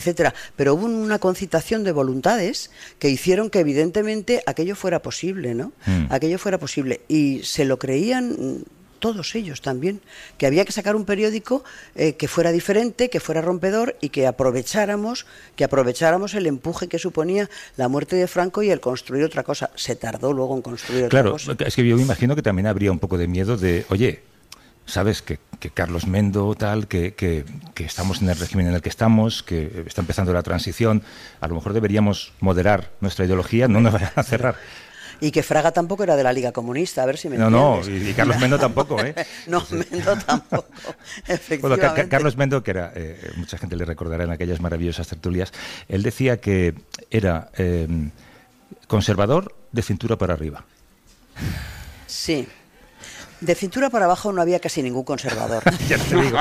etcétera, pero hubo una concitación de voluntades que hicieron que evidentemente aquello fuera posible, ¿no? Aquello fuera posible, y se lo creían todos ellos también, que había que sacar un periódico que fuera diferente, que fuera rompedor y que aprovecháramos el empuje que suponía la muerte de Franco y el construir otra cosa. Se tardó luego en construir otra cosa. Claro, es que yo me imagino que también habría un poco de miedo de, oye, sabes que Carlos Mendo, tal, que estamos en el régimen en el que estamos, que está empezando la transición, a lo mejor deberíamos moderar nuestra ideología, no nos vayan a cerrar. Y que Fraga tampoco era de la Liga Comunista, a ver si me entiendes. No, y Carlos Mendo tampoco, ¿eh? No, Mendo tampoco, efectivamente. Bueno, Carlos Mendo, que era, mucha gente le recordará en aquellas maravillosas tertulias, él decía que era conservador de cintura para arriba. Sí. De cintura para abajo no había casi ningún conservador. Ya te digo.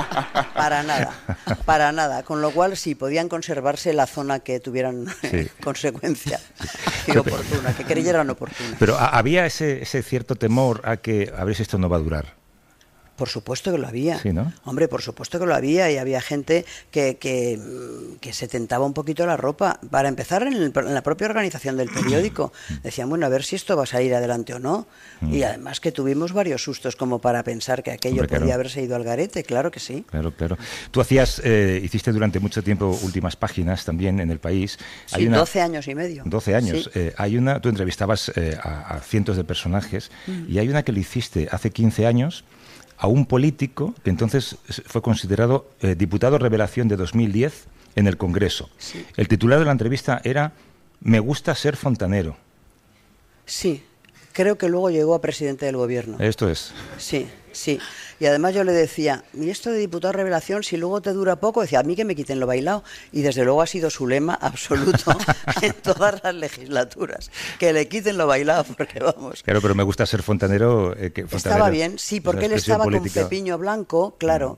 Para nada. Con lo cual sí, podían conservarse la zona que tuvieran consecuencia oportuna, que creyeran oportuna. Pero había ese cierto temor a que, a ver si esto no va a durar. Por supuesto que lo había. Sí, ¿no? Hombre, por supuesto que lo había, y había gente que se tentaba un poquito la ropa. Para empezar, en la propia organización del periódico, decían, bueno, a ver si esto va a salir adelante o no. Y además que tuvimos varios sustos como para pensar que aquello podía haberse ido al garete, claro que sí. Claro. Tú hiciste durante mucho tiempo últimas páginas también en El País. Sí, 12 años y medio. 12 años. Sí. Tú entrevistabas a cientos de personajes, y hay una que le hiciste hace 15 años a un político que entonces fue considerado diputado revelación de 2010 en el Congreso. Sí. El titular de la entrevista era "Me gusta ser fontanero". Sí, creo que luego llegó a presidente del gobierno. Esto es. Sí. Y además yo le decía, ¿y esto de diputado revelación, si luego te dura poco? Decía, a mí que me quiten lo bailado. Y desde luego ha sido su lema absoluto en todas las legislaturas. Que le quiten lo bailado, porque vamos. Claro, pero me gusta ser fontanero. Estaba bien, sí, porque él estaba política con Pepiño Blanco, claro.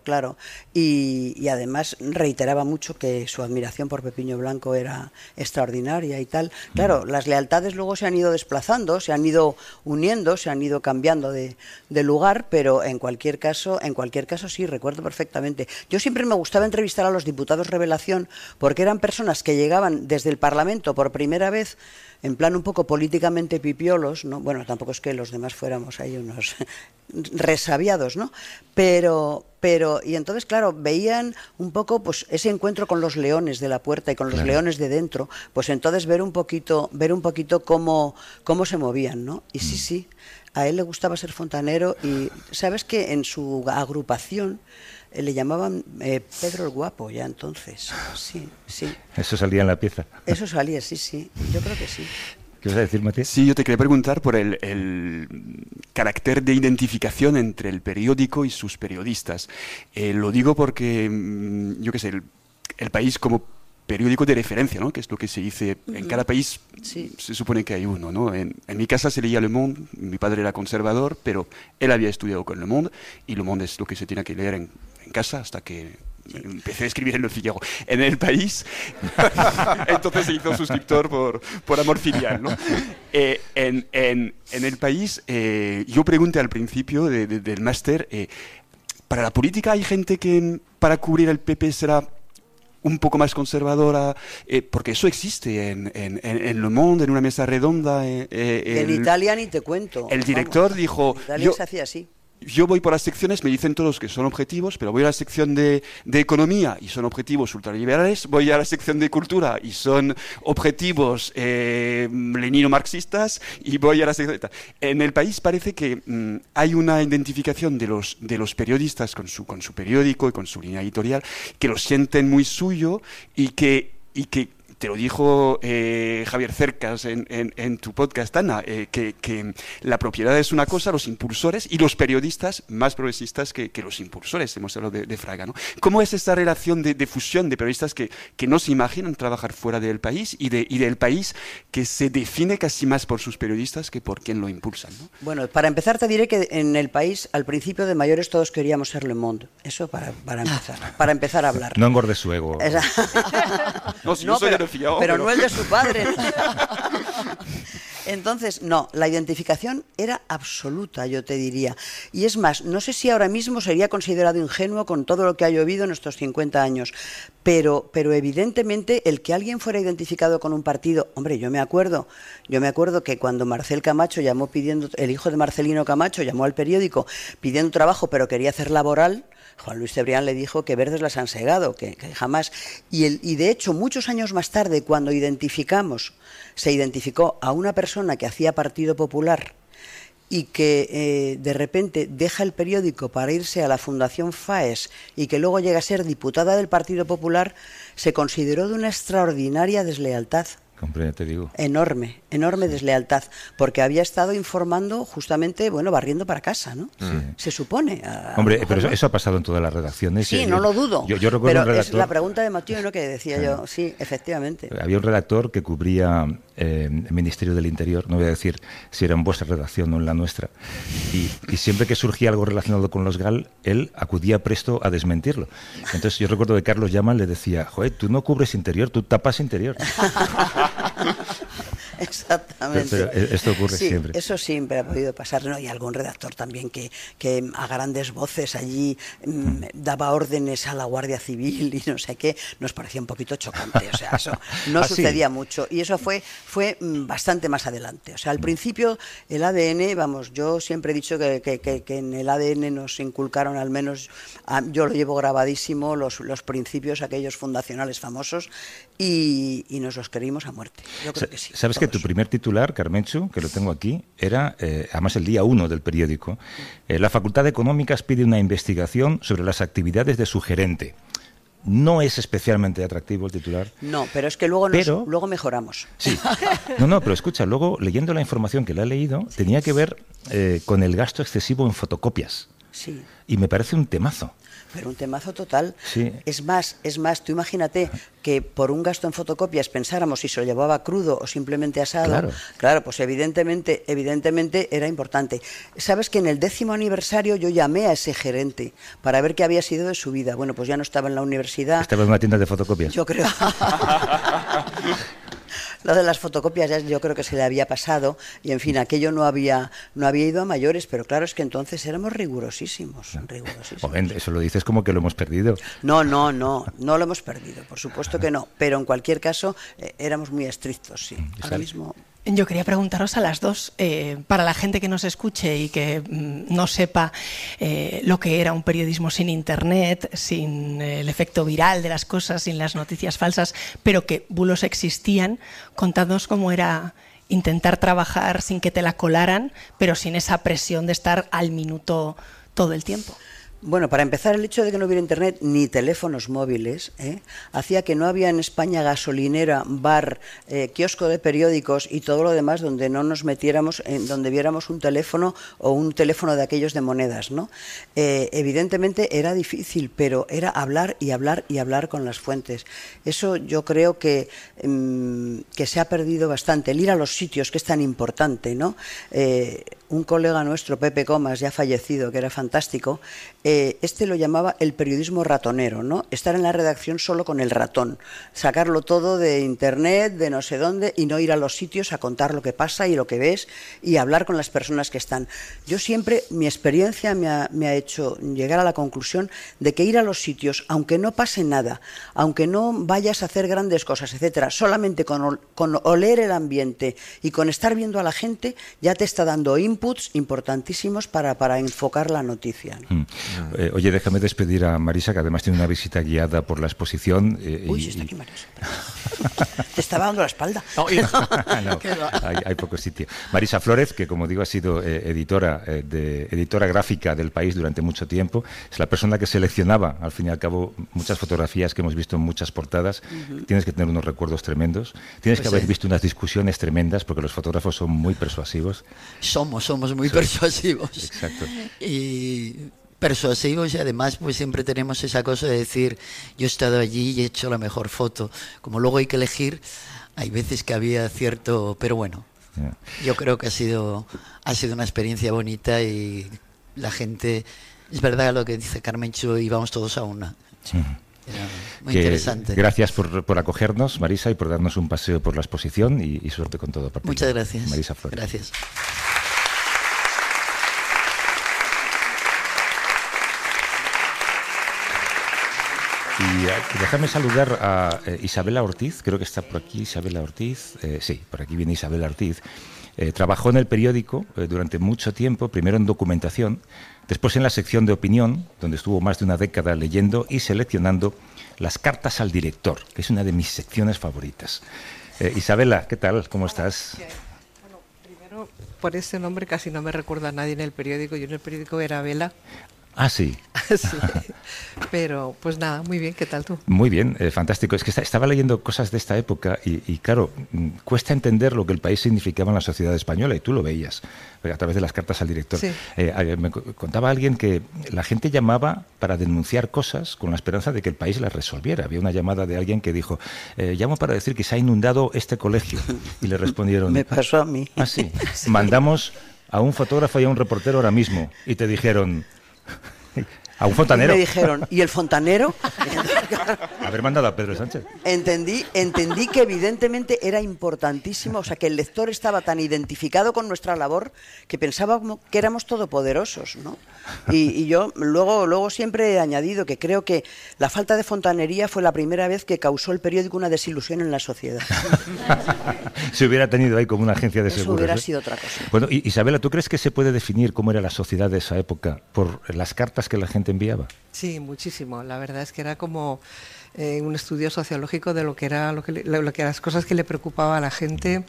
Y además reiteraba mucho que su admiración por Pepiño Blanco era extraordinaria y tal. Claro, las lealtades luego se han ido desplazando, se han ido uniendo, se han ido cambiando de lugar, pero en cualquier caso sí, recuerdo perfectamente. Yo siempre me gustaba entrevistar a los diputados revelación porque eran personas que llegaban desde el Parlamento por primera vez en plan un poco políticamente pipiolos, ¿no? Bueno, tampoco es que los demás fuéramos ahí unos resabiados, ¿no? Pero y entonces, claro, veían un poco pues ese encuentro con los leones de la puerta y con los leones de dentro, pues entonces ver un poquito cómo se movían, ¿no? Y sí, a él le gustaba ser fontanero, y sabes que en su agrupación le llamaban Pedro el Guapo ya entonces. Sí. Eso salía en la pieza. Eso salía, sí. Yo creo que sí. ¿Qué vas a decir, Matías? Sí, yo te quería preguntar por el carácter de identificación entre el periódico y sus periodistas. Lo digo porque, yo qué sé, el País como periódico de referencia, ¿no? Que es lo que se dice en cada país. Sí. Se supone que hay uno, ¿no? En mi casa se leía Le Monde, mi padre era conservador, pero él había estudiado con Le Monde, y Le Monde es lo que se tiene que leer en casa hasta que empecé a escribir en El Figaro. En El País, entonces se hizo suscriptor por amor filial, ¿no? En El País, yo pregunté al principio del máster, para la política hay gente que para cubrir el PP será un poco más conservadora, porque eso existe en Le Monde, en una mesa redonda. En Italia ni te cuento. El director dijo... En Italia se hacía así. Yo voy por las secciones, me dicen todos que son objetivos, pero voy a la sección de economía y son objetivos ultraliberales, voy a la sección de cultura y son objetivos lenino-marxistas, y voy a la sección... En El País parece que hay una identificación de los periodistas con su periódico y con su línea editorial, que lo sienten muy suyo, y que te lo dijo Javier Cercas en tu podcast, Ana, que la propiedad es una cosa, los impulsores y los periodistas más progresistas que los impulsores. Hemos hablado de Fraga, ¿no? ¿Cómo es esta relación de fusión de periodistas que no se imaginan trabajar fuera del país y del país que se define casi más por sus periodistas que por quien lo impulsan, ¿no? Bueno, para empezar te diré que en El País, al principio de mayores todos queríamos ser Le Monde. Eso para empezar a hablar. No engorde su ego. No, si yo soy pero no el de su padre. Entonces, no, la identificación era absoluta, yo te diría. Y es más, no sé si ahora mismo sería considerado ingenuo con todo lo que ha llovido en estos 50 años, pero evidentemente el que alguien fuera identificado con un partido, hombre, yo me acuerdo que cuando Marcel Camacho llamó pidiendo, el hijo de Marcelino Camacho llamó al periódico pidiendo trabajo, pero quería hacer laboral, Juan Luis Cebrián le dijo que verdes las han segado, que jamás. Y de hecho, muchos años más tarde, cuando se identificó a una persona que hacía Partido Popular y que de repente deja el periódico para irse a la Fundación FAES y que luego llega a ser diputada del Partido Popular, se consideró de una extraordinaria deslealtad. Te digo. Enorme deslealtad, porque había estado informando justamente, barriendo para casa, ¿no? Sí. Se supone. Hombre, pero eso ha pasado en todas las redacciones. Sí, no lo dudo. Yo recuerdo pero un redactor, es la pregunta de Mathieu, ¿no? Que decía yo, sí, efectivamente. Había un redactor que cubría el Ministerio del Interior, no voy a decir si era en vuestra redacción o en la nuestra, y siempre que surgía algo relacionado con los GAL, él acudía presto a desmentirlo. Entonces yo recuerdo que Carlos Llaman le decía, joder, tú no cubres interior, tú tapas interior. Exactamente. Pero esto ocurre siempre. Eso siempre ha podido pasar, ¿no? Y algún redactor también que a grandes voces allí daba órdenes a la Guardia Civil y no sé qué, nos parecía un poquito chocante. O sea, eso no sucedía mucho. Y eso fue bastante más adelante. O sea, al principio el ADN, yo siempre he dicho que en el ADN nos inculcaron, al menos yo lo llevo grabadísimo, los principios aquellos fundacionales famosos, y nos los creímos a muerte. Yo creo que sí. ¿Sabes que tu primer titular, Carmenchu, que lo tengo aquí, era, además el día 1 del periódico, la Facultad de Económicas pide una investigación sobre las actividades de su gerente? No es especialmente atractivo el titular. No, pero es que luego mejoramos. Sí. No, pero escucha, luego leyendo la información que la he leído, tenía que ver con el gasto excesivo en fotocopias. Sí. Y me parece un temazo. Pero un temazo total. Sí. Es más, tú imagínate que por un gasto en fotocopias pensáramos si se lo llevaba crudo o simplemente asado. Claro, pues evidentemente era importante. Sabes que en el 10º aniversario yo llamé a ese gerente para ver qué había sido de su vida. Bueno, pues ya no estaba en la universidad. Estaba en una tienda de fotocopias. Yo creo. Lo de las fotocopias ya yo creo que se le había pasado y, en fin, aquello no había ido a mayores, pero claro, es que entonces éramos rigurosísimos. Eso lo dices como que lo hemos perdido. No lo hemos perdido, por supuesto que no, pero en cualquier caso éramos muy estrictos, sí. Ahora mismo... Yo quería preguntaros a las dos, para la gente que nos escuche y que no sepa lo que era un periodismo sin internet, sin el efecto viral de las cosas, sin las noticias falsas, pero que bulos existían, contadnos cómo era intentar trabajar sin que te la colaran, pero sin esa presión de estar al minuto todo el tiempo. Bueno, para empezar, el hecho de que no hubiera internet ni teléfonos móviles hacía que no había en España gasolinera, bar, kiosco de periódicos y todo lo demás donde no nos metiéramos, donde viéramos un teléfono o un teléfono de aquellos de monedas, ¿no? Evidentemente era difícil, pero era hablar y hablar y hablar con las fuentes. Eso yo creo que se ha perdido bastante. El ir a los sitios, que es tan importante, ¿no? Un colega nuestro, Pepe Comas, ya fallecido, que era fantástico, lo llamaba el periodismo ratonero, ¿no? Estar en la redacción solo con el ratón, sacarlo todo de internet, de no sé dónde, y no ir a los sitios a contar lo que pasa y lo que ves y hablar con las personas que están. Yo siempre, mi experiencia me ha hecho llegar a la conclusión de que ir a los sitios, aunque no pase nada, aunque no vayas a hacer grandes cosas, etcétera, solamente con oler el ambiente y con estar viendo a la gente, ya te está dando inputs importantísimos para enfocar la noticia, ¿no? Oye, déjame despedir a Marisa, que además tiene una visita guiada por la exposición. Uy, está aquí Marisa. Te estaba dando la espalda. No, hay poco sitio. Marisa Flórez, que como digo ha sido editora gráfica del País durante mucho tiempo, es la persona que seleccionaba, al fin y al cabo, muchas fotografías que hemos visto en muchas portadas. Tienes que tener unos recuerdos tremendos. Tienes que haber visto unas discusiones tremendas, porque los fotógrafos son muy persuasivos. Somos muy persuasivos. Exacto. Y persuasivos, y además pues siempre tenemos esa cosa de decir, yo he estado allí y he hecho la mejor foto. Como luego hay que elegir, hay veces que había cierto, pero bueno, yo creo que ha sido una experiencia bonita y la gente, es verdad lo que dice Carmenchu, íbamos todos a una. Sí. Era muy interesante. Gracias por acogernos, Marisa, y por darnos un paseo por la exposición y suerte con todo. Muchas gracias. Marisa Flores. Gracias. Y déjame saludar a Isabela Ortiz, creo que está por aquí Isabela Ortiz, sí, por aquí viene Isabela Ortiz. Trabajó en el periódico durante mucho tiempo, primero en documentación, después en la sección de opinión, donde estuvo más de una década leyendo y seleccionando las cartas al director, que es una de mis secciones favoritas. Isabela, ¿qué tal? ¿Cómo estás? Bueno, primero, por ese nombre casi no me recuerda a nadie en el periódico. Yo en el periódico era Vela. Ah, sí. Sí. Pero, pues nada, muy bien. ¿Qué tal tú? Muy bien, fantástico. Es que estaba leyendo cosas de esta época y claro, cuesta entender lo que el país significaba en la sociedad española, y tú lo veías a través de las cartas al director. Sí. Me contaba alguien que la gente llamaba para denunciar cosas con la esperanza de que el país las resolviera. Había una llamada de alguien que dijo, llamo para decir que se ha inundado este colegio. Y le respondieron... Me pasó a mí. Ah, sí. Sí. Mandamos a un fotógrafo y a un reportero ahora mismo. Y te dijeron... A un fontanero. Y me dijeron, ¿y el fontanero? Haber mandado a Pedro Sánchez. Entendí que evidentemente era importantísimo, o sea, que el lector estaba tan identificado con nuestra labor que pensábamos que éramos todopoderosos, ¿no? Y yo luego siempre he añadido que creo que la falta de fontanería fue la primera vez que causó el periódico una desilusión en la sociedad. Se hubiera tenido ahí como una agencia de seguros. Eso hubiera sido otra cosa. Bueno, Isabela, ¿tú crees que se puede definir cómo era la sociedad de esa época por las cartas que la gente enviaba? Sí, muchísimo. La verdad es que era como un estudio sociológico de lo que era las cosas que le preocupaba a la gente.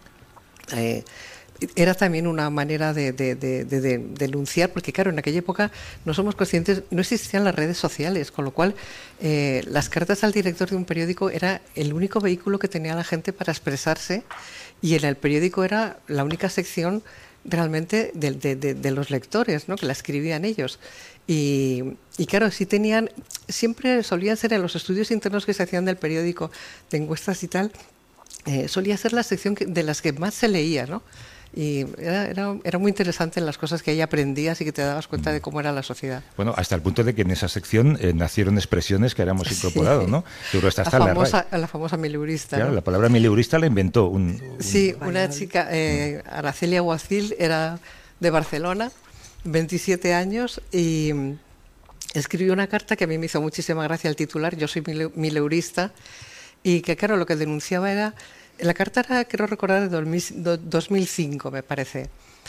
Era también una manera de denunciar, porque claro, en aquella época no somos conscientes, no existían las redes sociales, con lo cual las cartas al director de un periódico era el único vehículo que tenía la gente para expresarse, y en el periódico era la única sección realmente de los lectores, ¿no?, que la escribían ellos. Y claro, siempre solían ser en los estudios internos que se hacían del periódico, de encuestas y tal, solía ser la sección de las que más se leía, ¿no? Y era muy interesante las cosas que ahí aprendías y que te dabas cuenta de cómo era la sociedad. Bueno, hasta el punto de que en esa sección nacieron expresiones que ahora incorporado, ¿no? La famosa mileurista. Claro, ¿no? La palabra mileurista la inventó Sí, una chica, Araceli Aguacil, era de Barcelona, 27 años, y escribió una carta que a mí me hizo muchísima gracia el titular, yo soy mileurista, y que claro, lo que denunciaba era... La carta era, quiero recordar, de 2005, me parece.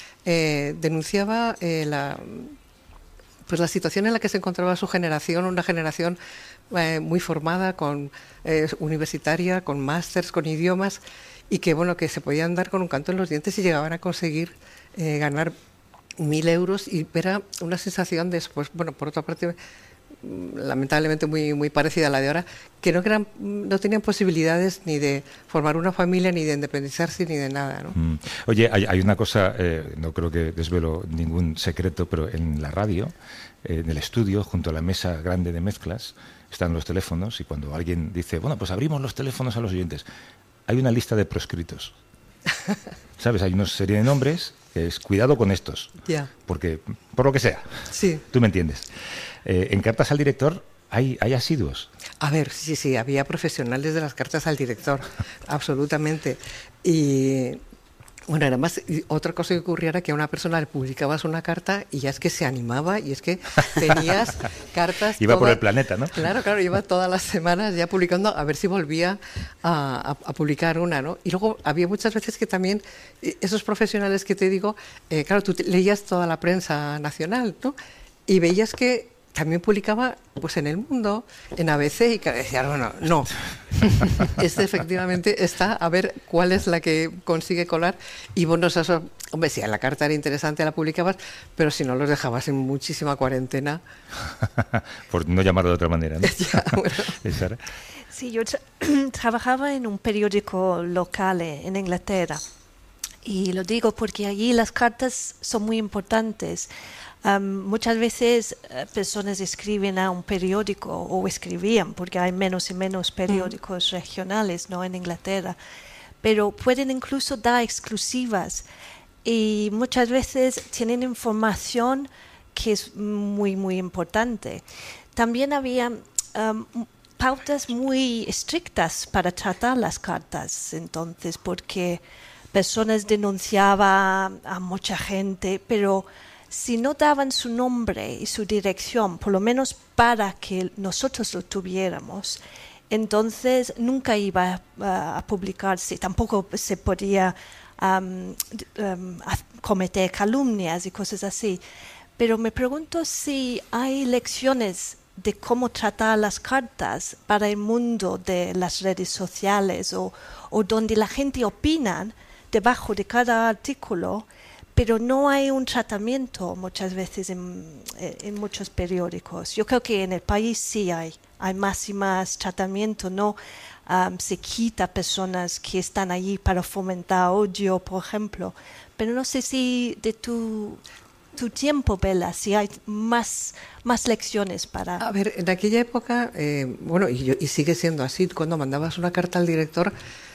Denunciaba la situación en la que se encontraba su generación, una generación muy formada, universitaria, con másters, con idiomas, y que bueno, que se podían dar con un canto en los dientes y llegaban a conseguir ganar 1.000 euros, y era una sensación de, pues bueno, por otra parte, lamentablemente muy parecida a la de ahora, que no tenían posibilidades ni de formar una familia, ni de independizarse, ni de nada, ¿no? Oye, hay una cosa, no creo que desvelo ningún secreto, pero en la radio, en el estudio, junto a la mesa grande de mezclas, están los teléfonos, y cuando alguien dice, bueno, pues abrimos los teléfonos a los oyentes, hay una lista de proscritos. ¿Sabes? Hay una serie de nombres que es cuidado con estos. Yeah. Porque, por lo que sea. Sí. Tú me entiendes. En cartas al director hay asiduos. A ver, sí, había profesionales de las cartas al director, absolutamente. Y bueno, además, otra cosa que ocurría era que a una persona le publicabas una carta y ya es que se animaba, y es que tenías cartas... Iba por el planeta, ¿no? Claro, iba todas las semanas ya publicando, a ver si volvía a publicar una, ¿no? Y luego había muchas veces que también esos profesionales que te digo, claro, tú leías toda la prensa nacional, ¿no? Y veías que también publicaba pues en El Mundo, en ABC, y que decían, bueno, no, efectivamente está, a ver cuál es la que consigue colar. Y bueno, eso, hombre, si la carta era interesante la publicabas, pero si no los dejabas en muchísima cuarentena. Por no llamarlo de otra manera, ¿no? Ya, bueno. Sí, yo trabajaba en un periódico local en Inglaterra, y lo digo porque allí las cartas son muy importantes. Muchas veces personas escriben a un periódico, o escribían, porque hay menos y menos periódicos regionales, ¿no?, en Inglaterra, pero pueden incluso dar exclusivas, y muchas veces tienen información que es muy, muy importante. También había pautas muy estrictas para tratar las cartas, entonces, porque personas denunciaban a mucha gente, pero si no daban su nombre y su dirección, por lo menos para que nosotros lo tuviéramos, entonces nunca iba a publicarse, tampoco se podía cometer calumnias y cosas así. Pero me pregunto si hay lecciones de cómo tratar las cartas para el mundo de las redes sociales o donde la gente opina debajo de cada artículo, pero no hay un tratamiento muchas veces en muchos periódicos. Yo creo que en el país sí hay más y más tratamiento, ¿no? Se quita personas que están allí para fomentar odio, por ejemplo. Pero no sé si de tu tiempo, Bela, si hay más lecciones para... A ver, en aquella época, y sigue siendo así, cuando mandabas una carta al director,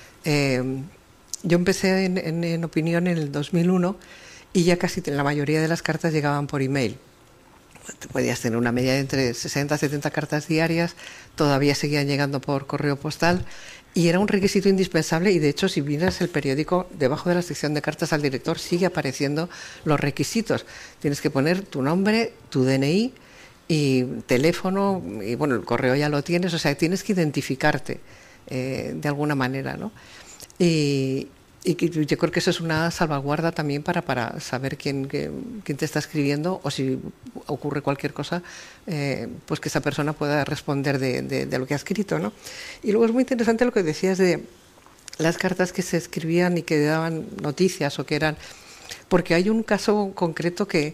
yo empecé en Opinión en el 2001 y ya casi la mayoría de las cartas llegaban por email. Podías tener una media de entre 60 y 70 cartas diarias, todavía seguían llegando por correo postal y era un requisito indispensable, y de hecho si miras el periódico, debajo de la sección de cartas al director sigue apareciendo los requisitos. Tienes que poner tu nombre, tu DNI y teléfono, y bueno, el correo ya lo tienes, o sea, tienes que identificarte de alguna manera, ¿no? Y yo creo que eso es una salvaguarda también para saber quién te está escribiendo, o si ocurre cualquier cosa, pues que esa persona pueda responder de lo que ha escrito, ¿no? Y luego es muy interesante lo que decías de las cartas que se escribían y que daban noticias o que eran... Porque hay un caso concreto que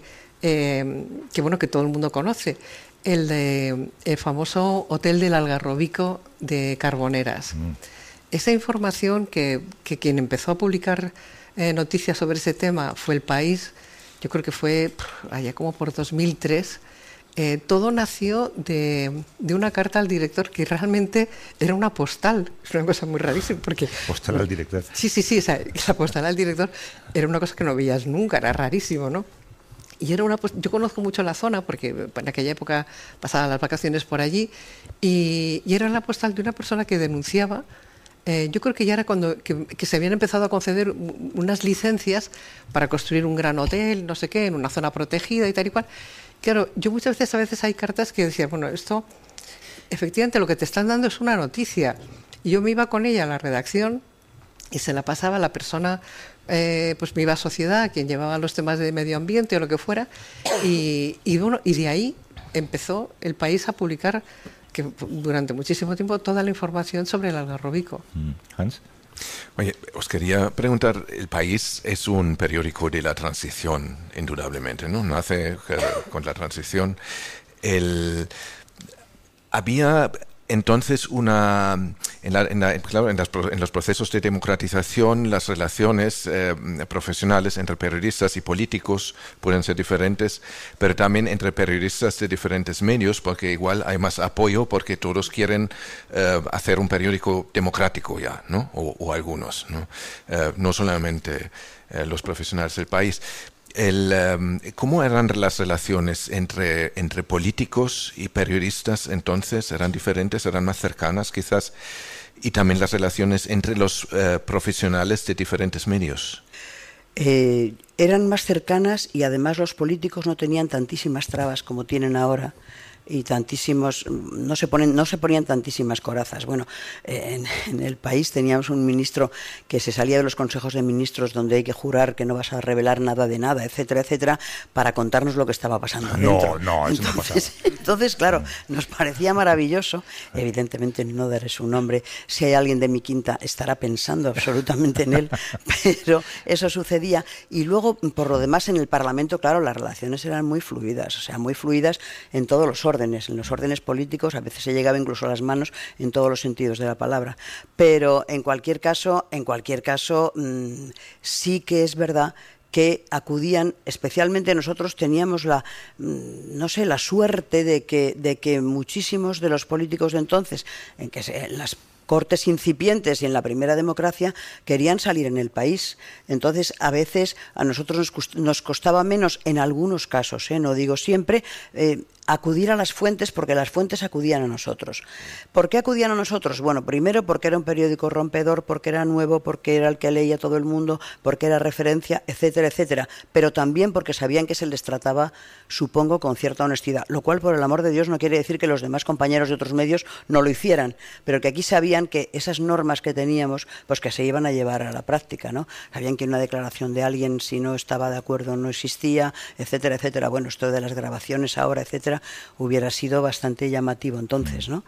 todo el mundo conoce, el famoso Hotel del Algarrobico de Carboneras. Esa información que quien empezó a publicar noticias sobre ese tema fue El País, yo creo que fue allá como por 2003. Todo nació de una carta al director que realmente era una postal. Es una cosa muy rarísima porque... Postal al director. Sí, o sea, la postal al director era una cosa que no veías nunca, era rarísimo, ¿no? Y era yo conozco mucho la zona porque en aquella época pasaba las vacaciones por allí, y era la postal de una persona que denunciaba. Yo creo que ya era cuando que se habían empezado a conceder unas licencias para construir un gran hotel, no sé qué, en una zona protegida y tal y cual. Claro, yo muchas veces hay cartas que decía, bueno, esto, efectivamente lo que te están dando es una noticia. Y yo me iba con ella a la redacción y se la pasaba a la persona, pues me iba a Sociedad, quien llevaba los temas de medio ambiente o lo que fuera, y de ahí empezó El País a publicar que durante muchísimo tiempo toda la información sobre el Algarrobico. Hans. Oye, os quería preguntar, El País es un periódico de la transición, indudablemente, ¿no? Nace con la transición. Había entonces en los procesos de democratización, las relaciones profesionales entre periodistas y políticos pueden ser diferentes, pero también entre periodistas de diferentes medios, porque igual hay más apoyo porque todos quieren hacer un periódico democrático ya, ¿no? O algunos, ¿no? No solamente los profesionales del país. ¿Cómo eran las relaciones entre políticos y periodistas entonces? ¿Eran diferentes, eran más cercanas quizás? Y también las relaciones entre los profesionales de diferentes medios. Eran más cercanas, y además los políticos no tenían tantísimas trabas como tienen ahora. Y tantísimos, no se ponían tantísimas corazas. Bueno, en El País teníamos un ministro que se salía de los consejos de ministros donde hay que jurar que no vas a revelar nada de nada, etcétera, etcétera, para contarnos lo que estaba pasando dentro. No, eso no pasaba. Entonces, claro, nos parecía maravilloso. Evidentemente no daré su nombre. Si hay alguien de mi quinta, estará pensando absolutamente en él, pero eso sucedía. Y luego, por lo demás, en el Parlamento, claro, las relaciones eran muy fluidas, o sea, muy fluidas en todos los órdenes. En los órdenes políticos a veces se llegaba incluso a las manos en todos los sentidos de la palabra. Pero en cualquier caso, sí que es verdad que acudían, especialmente nosotros teníamos la suerte de que muchísimos de los políticos de entonces, en las cortes incipientes y en la primera democracia, querían salir en El País. Entonces, a veces a nosotros nos costaba menos, en algunos casos, no digo siempre, acudir a las fuentes, porque las fuentes acudían a nosotros. ¿Por qué acudían a nosotros? Bueno, primero porque era un periódico rompedor, porque era nuevo, porque era el que leía todo el mundo, porque era referencia, etcétera, etcétera. Pero también porque sabían que se les trataba, supongo, con cierta honestidad. Lo cual, por el amor de Dios, no quiere decir que los demás compañeros de otros medios no lo hicieran, pero que aquí sabían que esas normas que teníamos, pues que se iban a llevar a la práctica, ¿no? Sabían que una declaración de alguien, si no estaba de acuerdo, no existía, etcétera, etcétera. Bueno, esto de las grabaciones ahora, etcétera, hubiera sido bastante llamativo entonces, ¿no?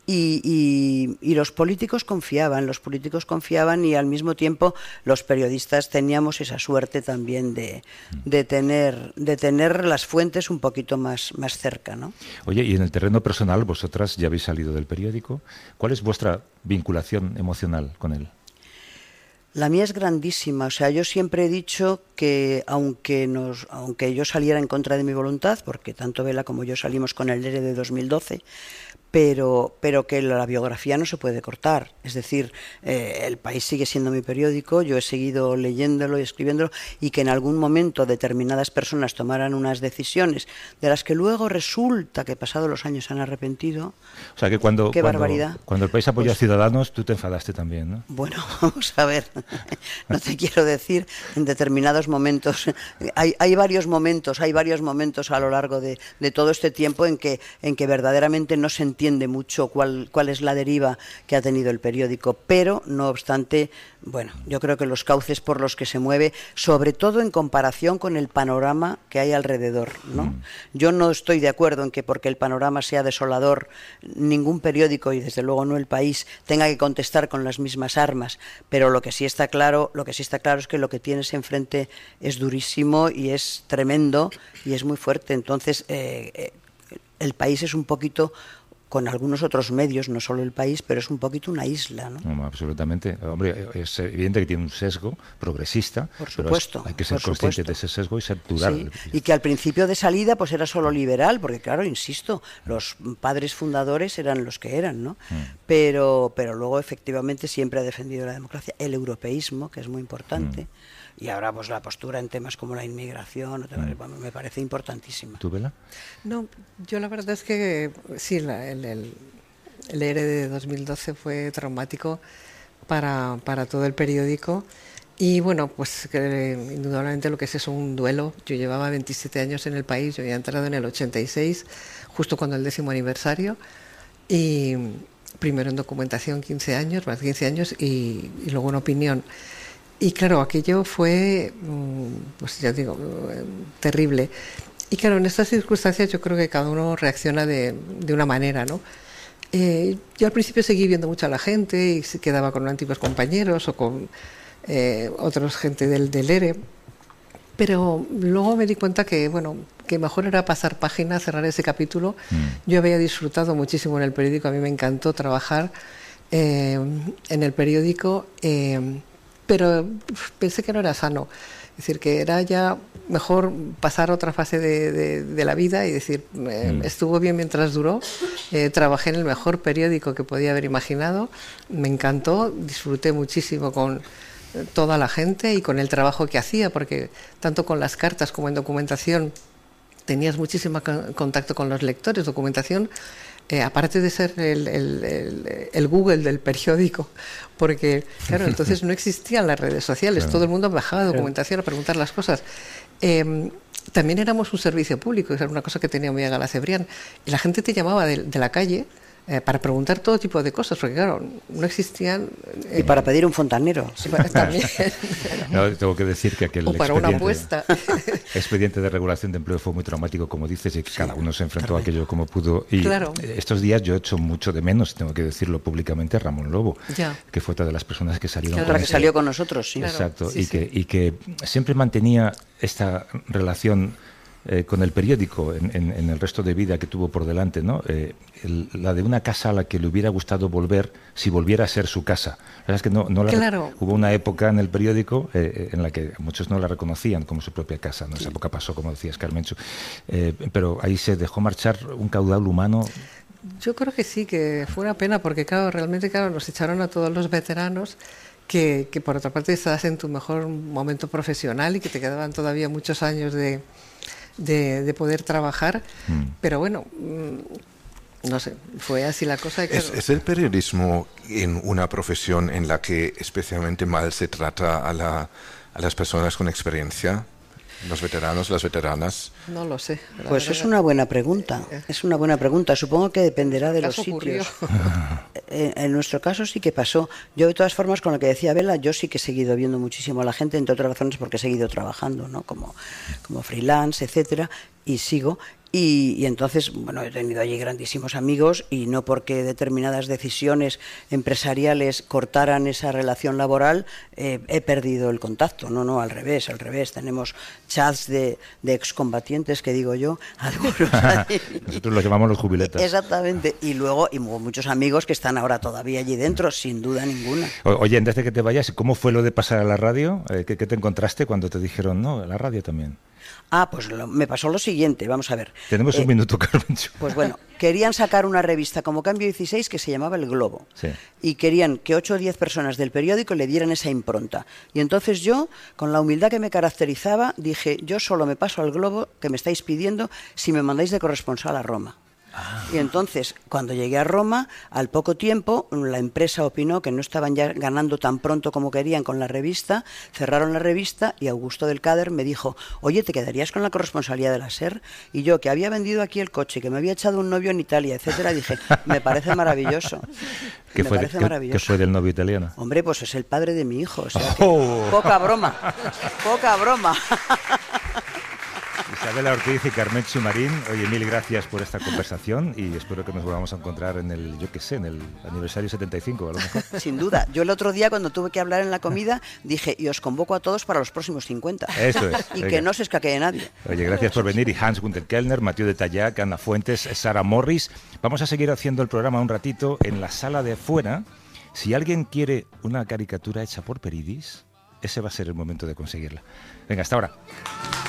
Y los políticos confiaban y al mismo tiempo los periodistas teníamos esa suerte también de tener las fuentes un poquito más cerca, ¿no? Oye, y en el terreno personal, vosotras ya habéis salido del periódico. ¿Cuál es vuestra vinculación emocional con él? La mía es grandísima, o sea, yo siempre he dicho que aunque yo saliera en contra de mi voluntad, porque tanto Vela como yo salimos con el ERE de 2012, pero que la biografía no se puede cortar. Es decir, El País sigue siendo mi periódico, yo he seguido leyéndolo y escribiéndolo, y que en algún momento determinadas personas tomaran unas decisiones de las que luego resulta que pasados los años se han arrepentido. O sea, que cuando barbaridad. Cuando El País apoyó a Ciudadanos, tú te enfadaste también, ¿no? Bueno, vamos a ver, no te quiero decir, en determinados momentos, hay varios momentos a lo largo de todo este tiempo en que verdaderamente no se entiende mucho cuál es la deriva que ha tenido el periódico, pero no obstante, bueno, yo creo que los cauces por los que se mueve, sobre todo en comparación con el panorama que hay alrededor, ¿no? Yo no estoy de acuerdo en que porque el panorama sea desolador, ningún periódico, y desde luego no El País, tenga que contestar con las mismas armas, pero lo que sí está claro es que lo que tienes enfrente es durísimo y es tremendo y es muy fuerte. Entonces, El País es un poquito, con algunos otros medios, no solo El País, pero es un poquito una isla, ¿no? No, absolutamente. Hombre, es evidente que tiene un sesgo progresista, por supuesto, pero hay que ser consciente de ese sesgo y ser plural. Sí, y que al principio de salida pues era solo liberal, porque claro, insisto, los padres fundadores eran los que eran, ¿no? Pero luego efectivamente siempre ha defendido la democracia, el europeísmo, que es muy importante. Y ahora pues la postura en temas como la inmigración, me parece importantísima. ¿Tú, Vela? No, yo la verdad es que sí, el ERE de 2012 fue traumático para todo el periódico. Y bueno, pues indudablemente lo que es un duelo. Yo llevaba 27 años en El País, yo había entrado en el 86, justo cuando el 10º aniversario, y primero en documentación 15 años, más de 15 años, y luego en opinión. Y claro, aquello fue, pues ya digo, terrible. Y claro, en estas circunstancias yo creo que cada uno reacciona de una manera, ¿no? Yo al principio seguí viendo mucho a la gente y se quedaba con antiguos compañeros o con otros gente del ERE, pero luego me di cuenta que, bueno, que mejor era pasar página, cerrar ese capítulo. Yo había disfrutado muchísimo en el periódico, a mí me encantó trabajar en el periódico, pero pensé que no era sano, es decir, que era ya mejor pasar otra fase de la vida y decir, estuvo bien mientras duró, trabajé en el mejor periódico que podía haber imaginado, me encantó, disfruté muchísimo con toda la gente y con el trabajo que hacía, porque tanto con las cartas como en documentación tenías muchísimo contacto con los lectores. Documentación, aparte de ser el Google del periódico, porque claro, entonces no existían las redes sociales, claro. Todo el mundo bajaba documentación a preguntar las cosas. También éramos un servicio público, era una cosa que tenía muy Gala Cebrián, y la gente te llamaba de la calle para preguntar todo tipo de cosas, porque claro, no existían... y para pedir un fontanero. Sí, también. No, tengo que decir que aquel o para una apuesta. Expediente de regulación de empleo fue muy traumático, como dices, y cada uno se enfrentó a aquello como pudo. Y claro. Estos días yo he hecho mucho de menos, tengo que decirlo públicamente, a Ramón Lobo, que fue otra de las personas que salieron con que salió con nosotros, sí. Exacto, sí, y que siempre mantenía esta relación con el periódico en el resto de vida que tuvo por delante, ¿no? La de una casa a la que le hubiera gustado volver si volviera a ser su casa. La verdad es que hubo una época en el periódico en la que muchos no la reconocían como su propia casa, ¿no? Esa época pasó, como decías, Carmenchu, pero ahí se dejó marchar un caudal humano. Yo creo que sí, que fue una pena, porque claro, realmente nos echaron a todos los veteranos que por otra parte estabas en tu mejor momento profesional y que te quedaban todavía muchos años de de poder trabajar, pero bueno, no sé, fue así la cosa. ¿Es el periodismo en una profesión en la que especialmente mal se trata a las personas con experiencia? ¿Los veteranos, las veteranas? No lo sé. Pues es una buena pregunta. Es una buena pregunta. Supongo que dependerá de los sitios. En nuestro caso sí que pasó. Yo, de todas formas, con lo que decía Bela, yo sí que he seguido viendo muchísimo a la gente, entre otras razones porque he seguido trabajando, ¿no? Como freelance, etcétera, y sigo. Y entonces, bueno, he tenido allí grandísimos amigos y no porque determinadas decisiones empresariales cortaran esa relación laboral he perdido el contacto. No, al revés. Tenemos chats de excombatientes, que digo yo, algunos. Nosotros los llamamos los jubiletas. Exactamente. Y luego muchos amigos que están ahora todavía allí dentro, sin duda ninguna. Oye, antes de que te vayas, ¿cómo fue lo de pasar a la radio? ¿Qué te encontraste cuando te dijeron, no, a la radio también? Pues me pasó lo siguiente, vamos a ver. Tenemos un minuto, Carmencho. Pues bueno, querían sacar una revista como Cambio 16 que se llamaba El Globo. Sí. Y querían que 8 o 10 personas del periódico le dieran esa impronta. Y entonces yo, con la humildad que me caracterizaba, dije, yo solo me paso al Globo que me estáis pidiendo si me mandáis de corresponsal a Roma. Y entonces, cuando llegué a Roma, al poco tiempo, la empresa opinó que no estaban ya ganando tan pronto como querían con la revista, cerraron la revista y Augusto del Cader me dijo, oye, ¿te quedarías con la corresponsalía de la SER? Y yo, que había vendido aquí el coche, que me había echado un novio en Italia, etcétera, dije, me parece maravilloso. ¿Qué fue del novio italiano? Hombre, pues es el padre de mi hijo, o sea que, poca broma. Isabela Ortiz y Carmencho Marín, oye, mil gracias por esta conversación y espero que nos volvamos a encontrar en el aniversario 75, a lo mejor. Sin duda. Yo el otro día, cuando tuve que hablar en la comida, dije, y os convoco a todos para los próximos 50. Eso es. Y que no se escaquee nadie. Oye, gracias por venir. Y Hans Günther Kellner, Mathieu de Tallac, Ana Fuentes, Sara Morris. Vamos a seguir haciendo el programa un ratito en la sala de fuera. Si alguien quiere una caricatura hecha por Peridis, ese va a ser el momento de conseguirla. Venga, hasta ahora.